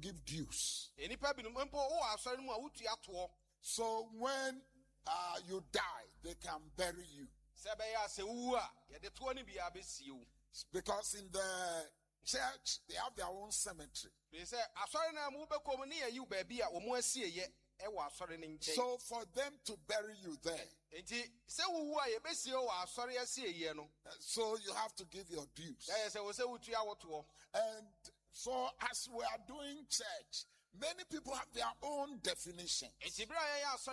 give dues. So when you die, they can bury you. Because in the church, they have their own cemetery. So for them to bury you there, so you have to give your dues. And so as we are doing church, many people have their own definition. In fact,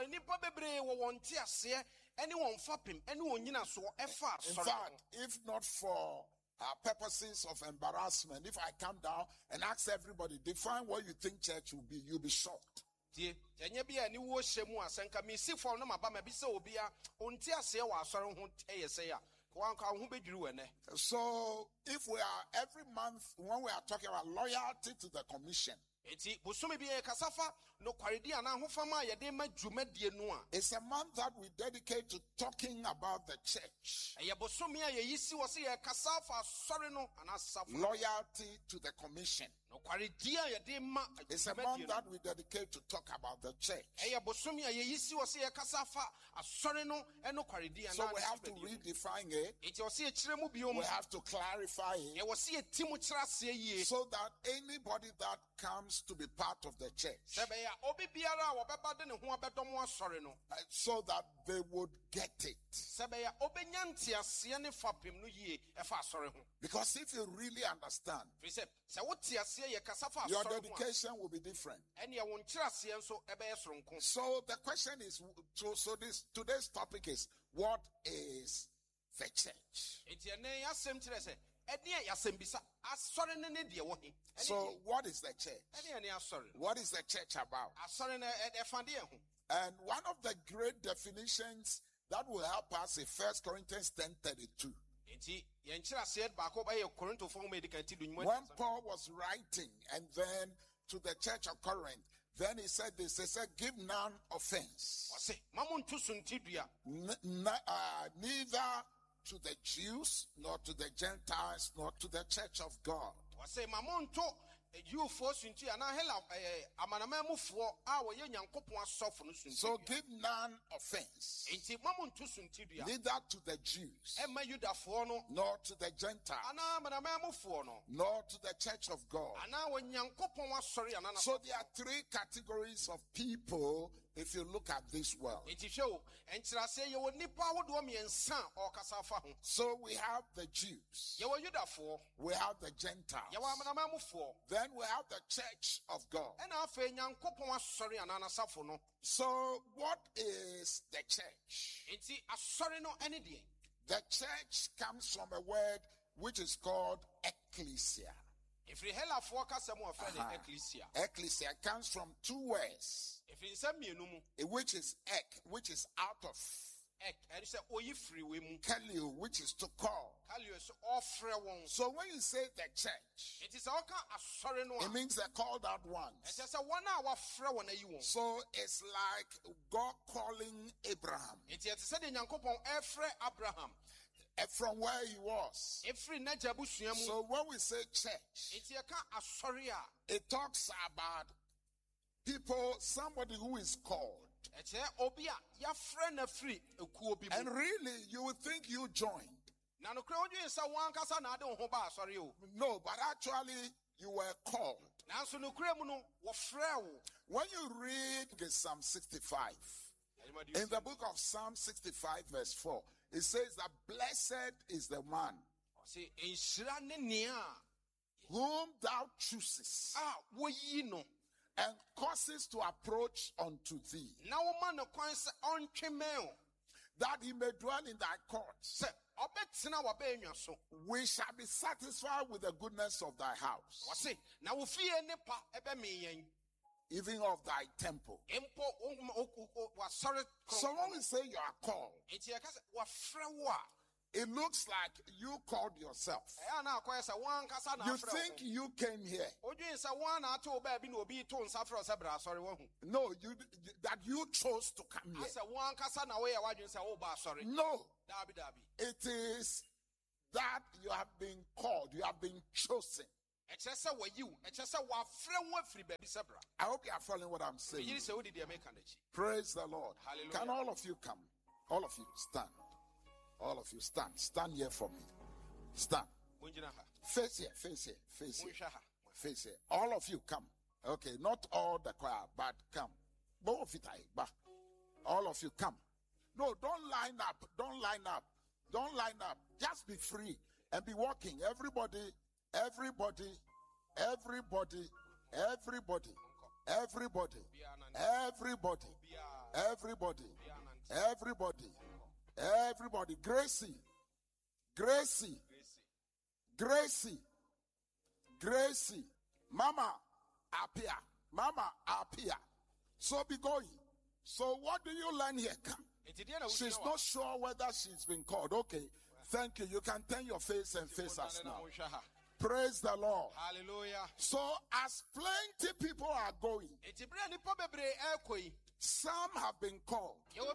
if not for purposes of embarrassment, if I come down and ask everybody, define what you think church will be, you'll be shocked. So if we are every month, when we are talking about loyalty to the commission, it's a month that we dedicate to talking about the church. Loyalty to the commission. It's a month that we dedicate to talk about the church. So we have to redefine it. We have to clarify it. So that anybody that comes to be part of the church, so that they would get it. Because if you really understand, your dedication will be different. So the question is, today's topic is, what is the church? So what is the church? What is the church about? And one of the great definitions that will help us is 1 Corinthians 10:32. When Paul was writing and then to the church of Corinth, then he said this, he said, give none offense. Neither to the Jews, nor to the Gentiles, nor to the church of God. So give none offense, neither to the Jews, nor to the Gentiles, nor to the church of God. So there are three categories of people if you look at this world. So we have the Jews, we have the Gentiles, then we have the church of God. So what is the church? The church comes from a word which is called ecclesia. Ecclesia comes from two words, which is ek, which is out of, kaleo, which is to call. So when you say the church, it means the called out ones. So it's like God calling Abraham from where he was. So when we say church, it talks about people, somebody who is called. And really, you would think you joined. No, but actually, you were called. When you read Psalm 65, in the book of Psalm 65 verse 4, it says that blessed is the man whom thou choosest and causes to approach unto thee, that he may dwell in thy courts. We shall be satisfied with the goodness of thy house, even of thy temple. So when we say you are called, it looks like you called yourself. You think you came here. No, that you chose to come here. No. It is that you have been called, you have been chosen. I hope you are following what I'm saying. Praise the Lord. Hallelujah. Can all of you come? All of you stand. All of you stand. Stand here for me. Stand. Face here. Face here. Face here. Face here. All of you come. Okay, not all the choir, but come. Both of it, but all of you come. No, don't line up. Don't line up. Don't line up. Just be free and be walking. Everybody, everybody, everybody, everybody, everybody, everybody, everybody, everybody, everybody. Gracie, Gracie, Gracie, Gracie. Mama, appear. Mama, appear. So be going. So what do you learn here? Come. She's not sure whether she's been called. Okay. Thank you. You can turn your face and face us now. Praise the Lord. Hallelujah. So as plenty people are going, some have been called.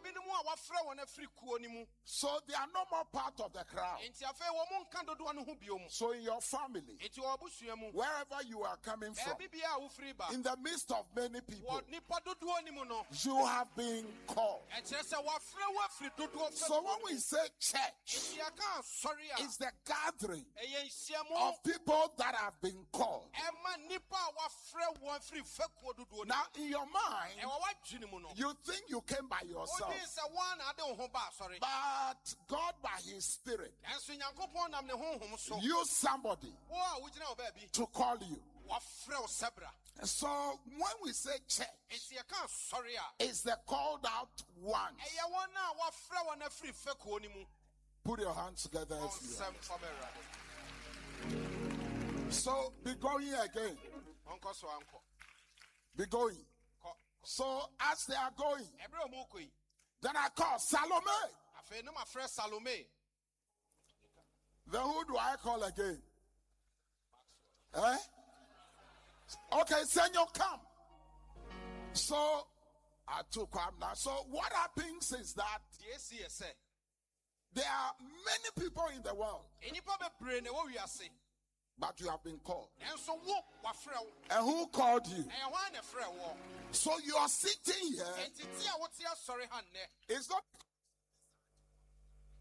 So they are no more part of the crowd. So in your family, wherever you are coming from, in the midst of many people, you have been called. So when we say church, it's the gathering of people that have been called. Now in your mind, you think you came by yourself, but God by his Spirit used somebody to call you. And so when we say church, it's the called out ones. Put your hands together if you are. So be going again. Be going. So as they are going, then I call Salome. Then who do I call again? Okay, Senor, come. So I took him now. So what happens is that there are many people in the world, but you have been called. And who called you? So you are sitting here. It's not